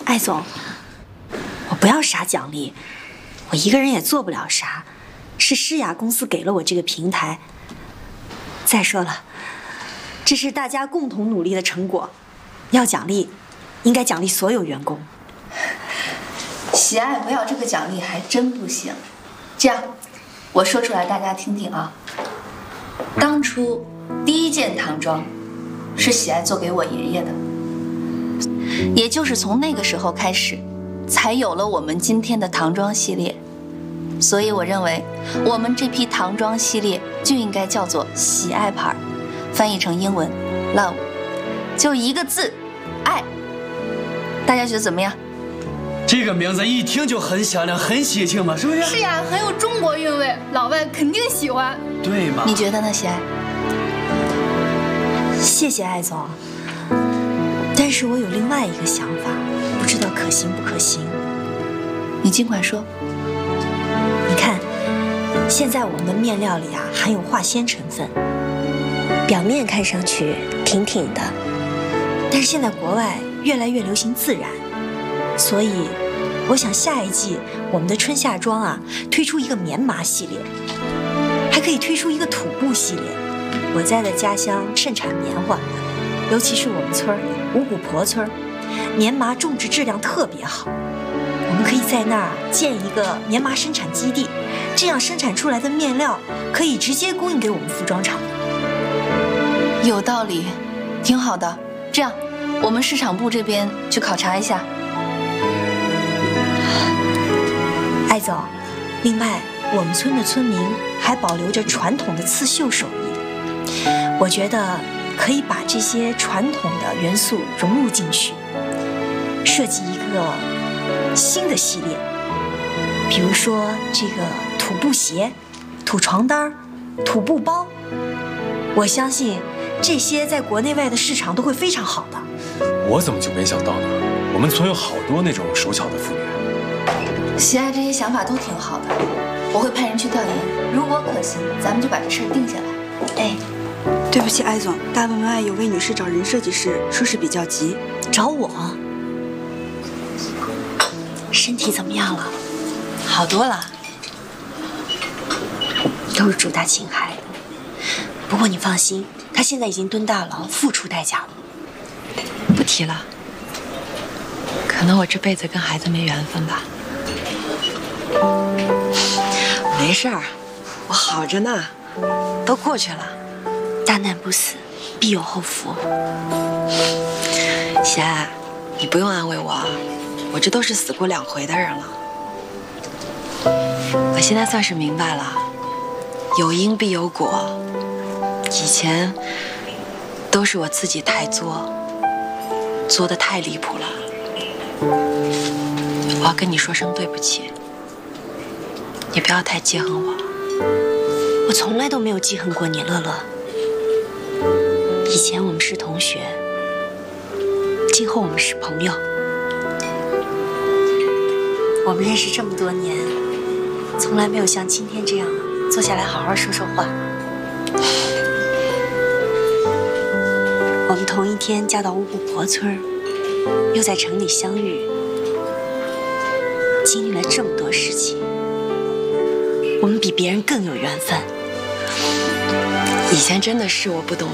艾总，我不要啥奖励，我一个人也做不了啥，是诗雅公司给了我这个平台。再说了，这是大家共同努力的成果，要奖励，应该奖励所有员工。 喜爱不要这个奖励还真不行。这样，我说出来大家听听啊。当初第一件唐装是喜爱做给我爷爷的，也就是从那个时候开始，才有了我们今天的唐装系列。所以我认为，我们这批唐装系列就应该叫做喜爱牌，翻译成英文 love， 就一个字，爱。大家觉得怎么样？ 这个名字一听就很响亮，很喜庆嘛，是不是？ 是呀，很有中国韵味，老外肯定喜欢。 对嘛？ 你觉得呢，喜爱？ 谢谢艾总，但是我有另外一个想法，不知道可行不可行。 你尽管说。 你看，现在我们的面料里含有化纤成分，表面看上去挺挺的，但是现在国外越来越流行自然，所以我想下一季我们的春夏装推出一个棉麻系列，还可以推出一个土布系列。我在的家乡盛产棉花，尤其是我们村五谷婆村，棉麻种植质量特别好。我们可以在那儿建一个棉麻生产基地，这样生产出来的面料可以直接供应给我们服装厂。 有道理，挺好的。这样，我们市场部这边去考察一下。 艾总，另外我们村的村民还保留着传统的刺绣手艺，我觉得可以把这些传统的元素融入进去，设计一个新的系列，比如说这个土布鞋、土床单、土布包，我相信这些在国内外的市场都会非常好的。 我怎么就没想到呢？我们村有好多那种手巧的妇女。 喜爱这些想法都挺好的，我会派人去调研，如果可行，咱们就把这事儿定下来。哎， 对不起，艾总，大门外有位女士找人设计师，说是比较急。 找我？身体怎么样了？ 好多了， 都是主大请孩。不过你放心，他现在已经蹲大牢，付出代价了。 不提了，可能我这辈子跟孩子没缘分吧。 没事儿，我好着呢，都过去了。 大难不死，必有后福。 喜爱，你不用安慰我，我这都是死过2回的人了。我现在算是明白了，有因必有果。以前都是我自己太作，作得太离谱了。我要跟你说声对不起，你不要太记恨我。 我从来都没有记恨过你，乐乐。以前我们是同学，今后我们是朋友。我们认识这么多年，从来没有像今天这样坐下来好好说说话。我们同一天嫁到五谷婆村，又在城里相遇，经历了这么多事情，我们比别人更有缘分。 以前真的是我不懂